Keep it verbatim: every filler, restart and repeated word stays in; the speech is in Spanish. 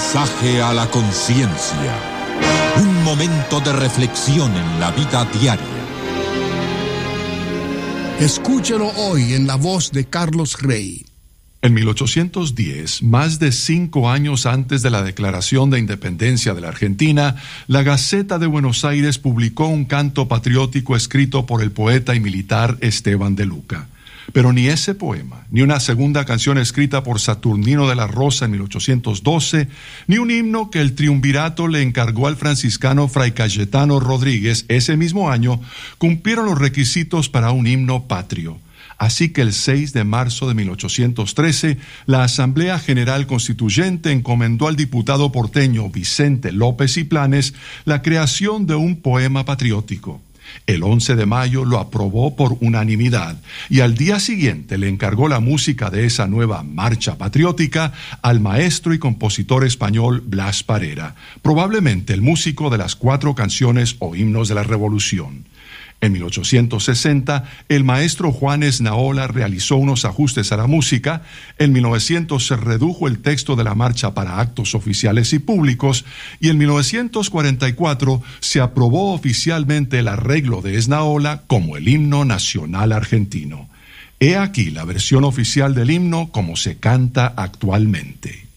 mensaje a la conciencia. Un momento de reflexión en la vida diaria. Escúchelo hoy en la voz de Carlos Rey. En mil ochocientos diez, más de cinco años antes de la declaración de independencia de la Argentina, la Gaceta de Buenos Aires publicó un canto patriótico escrito por el poeta y militar Esteban de Luca. Pero ni ese poema, ni una segunda canción escrita por Saturnino de la Rosa en mil ochocientos doce, ni un himno que el triunvirato le encargó al franciscano Fray Cayetano Rodríguez ese mismo año, cumplieron los requisitos para un himno patrio. Así que el seis de marzo de mil ochocientos trece, la Asamblea General Constituyente encomendó al diputado porteño Vicente López y Planes la creación de un poema patriótico. El once de mayo lo aprobó por unanimidad y al día siguiente le encargó la música de esa nueva marcha patriótica al maestro y compositor español Blas Parera, probablemente el músico de las cuatro canciones o himnos de la Revolución. En mil ochocientos sesenta, el maestro Juan Esnaola realizó unos ajustes a la música. En mil novecientos se redujo el texto de la marcha para actos oficiales y públicos, y en mil novecientos cuarenta y cuatro se aprobó oficialmente el arreglo de Esnaola como el himno nacional argentino. He aquí la versión oficial del himno como se canta actualmente.